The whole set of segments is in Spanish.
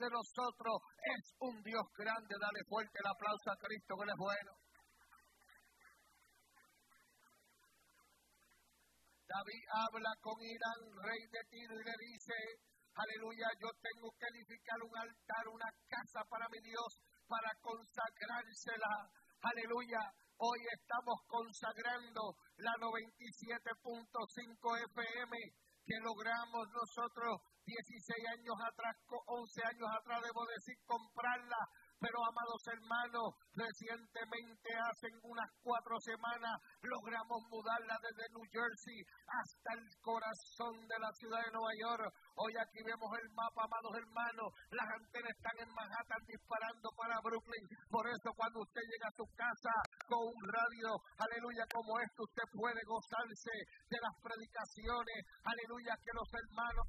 de nosotros. Es un Dios grande. Dale fuerte el aplauso a Cristo, que Él es bueno. David habla con Hiram, rey de Tiro, y le dice, aleluya, yo tengo que edificar un altar, una casa para mi Dios, para consagrársela. Aleluya, hoy estamos consagrando la 97.5 FM que logramos nosotros 16 años atrás, 11 años atrás, debo decir, comprarla. Pero, amados hermanos, recientemente, hace unas 4 semanas, logramos mudarla desde New Jersey hasta el corazón de la ciudad de Nueva York. Hoy aquí vemos el mapa, amados hermanos. Las antenas están en Manhattan disparando para Brooklyn. Por eso, cuando usted llega a su casa con un radio, aleluya, como este, usted puede gozarse de las predicaciones. Aleluya, que los hermanos...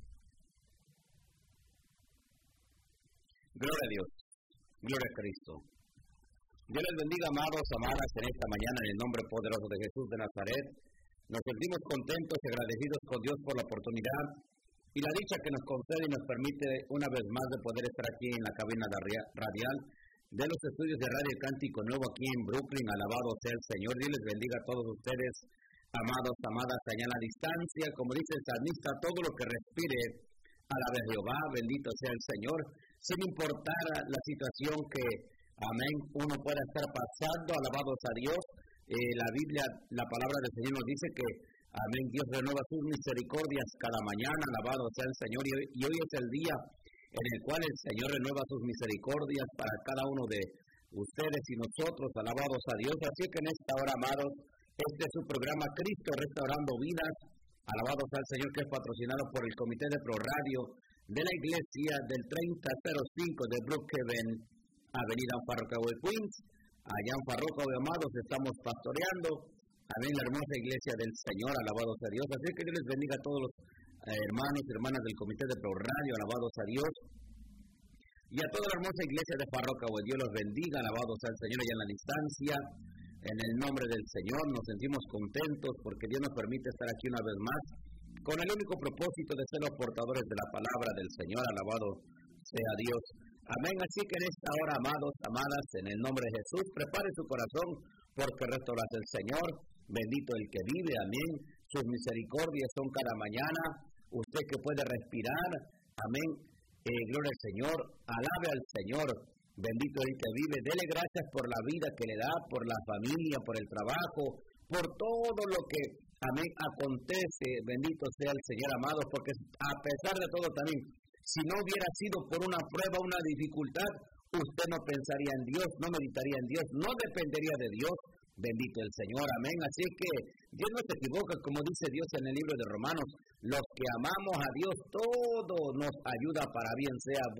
Gloria a Dios. Gloria a Cristo. Dios les bendiga, amados, amadas, en esta mañana, en el nombre poderoso de Jesús de Nazaret. Nos sentimos contentos y agradecidos con Dios por la oportunidad y la dicha que nos concede y nos permite una vez más de poder estar aquí en la cabina radial de los estudios de Radio Cántico Nuevo aquí en Brooklyn. Alabado sea el Señor. Dios les bendiga a todos ustedes, amados, amadas, allá en la distancia. Como dice el salmista, todo lo que respire, alabe a Jehová, bendito sea el Señor. Sin importar la situación que, amén, uno pueda estar pasando, alabados a Dios. La Biblia, la palabra del Señor nos dice que, amén, Dios renueva sus misericordias cada mañana, alabado sea el Señor. Y hoy es el día en el cual el Señor renueva sus misericordias para cada uno de ustedes y nosotros, alabados a Dios. Así que en esta hora, amados, este es su programa Cristo Restaurando Vidas, alabados al Señor, que es patrocinado por el Comité de Pro Radio de la Iglesia del 3005 de Brookhaven, Avenida Farrockaway, Queens. Allá en Farrockaway, amados, estamos pastoreando, amén, la hermosa Iglesia del Señor, alabados a Dios. Así que Dios les bendiga a todos los hermanos y hermanas del Comité de Pro Radio, alabados a Dios. Y a toda la hermosa Iglesia de Farrockaway, Dios los bendiga, alabados al Señor allá en la distancia. En el nombre del Señor nos sentimos contentos porque Dios nos permite estar aquí una vez más con el único propósito de ser los portadores de la palabra del Señor. Alabado sea Dios. Amén. Así que en esta hora, amados, amadas, en el nombre de Jesús, prepare su corazón porque restaurará el Señor. Bendito el que vive. Amén. Sus misericordias son cada mañana. Usted que puede respirar. Amén. Gloria al Señor. Alabe al Señor. Bendito el que vive. Dele gracias por la vida que le da, por la familia, por el trabajo, por todo lo que, amén, acontece. Bendito sea el Señor, amados, porque a pesar de todo también, si no hubiera sido por una prueba, una dificultad, usted no pensaría en Dios, no meditaría en Dios, no dependería de Dios. Bendito el Señor, amén. Así que Dios no se equivoca, como dice Dios en el libro de Romanos. Los que amamos a Dios, todo nos ayuda para bien,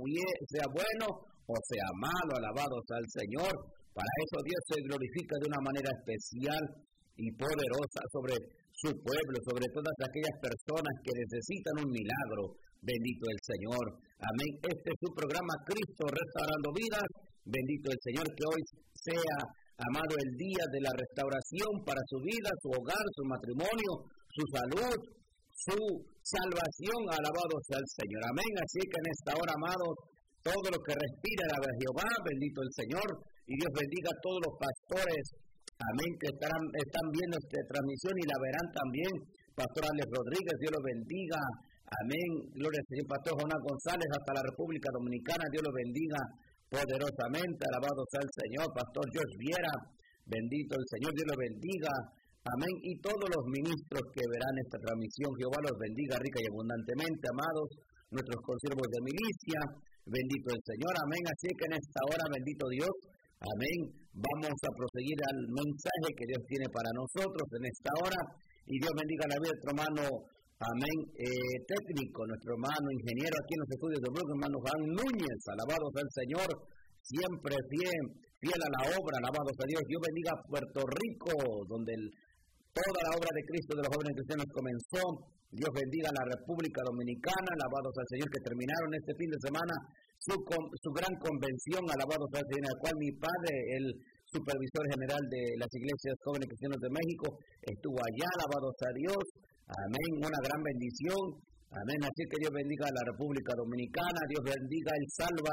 sea bueno o sea malo. Alabados al Señor. Para eso Dios se glorifica de una manera especial y poderosa sobre su pueblo, sobre todas aquellas personas que necesitan un milagro. Bendito el Señor, amén. Este es su programa Cristo Restaurando Vidas. Bendito el Señor, que hoy sea, amado, el día de la restauración para su vida, su hogar, su matrimonio, su salud, su salvación. Alabado sea el Señor, amén. Así que en esta hora, amados, todo lo que respira alabe a Jehová. Bendito el Señor, y Dios bendiga a todos los pastores, amén, que están viendo esta transmisión y la verán también. Pastor Alex Rodríguez, Dios lo bendiga, amén. Gloria al Señor. Pastor Jonás González, hasta la República Dominicana, Dios lo bendiga poderosamente. Alabado sea el Señor. Pastor George Viera, bendito el Señor, Dios lo bendiga, amén. Y todos los ministros que verán esta transmisión, Jehová los bendiga rica y abundantemente, amados, nuestros consiervos de milicia, bendito el Señor, amén. Así que en esta hora, bendito Dios, amén, vamos a proseguir al mensaje que Dios tiene para nosotros en esta hora. Y Dios bendiga la vida de nuestro hermano, amén, técnico, nuestro hermano ingeniero aquí en los estudios de Brooklyn, hermano Juan Núñez. Alabado sea el Señor, siempre fiel a la obra. Alabado sea Dios. Dios bendiga a Puerto Rico, donde toda la obra de Cristo de los jóvenes cristianos comenzó. Dios bendiga a la República Dominicana. Alabado sea el Señor, que terminaron este fin de semana su gran convención. Alabado sea el Señor, en la cual mi padre, el supervisor general de las iglesias jóvenes cristianos de México, estuvo allá. Alabado sea Dios, amén, una gran bendición, amén. Así que Dios bendiga a la República Dominicana, Dios bendiga El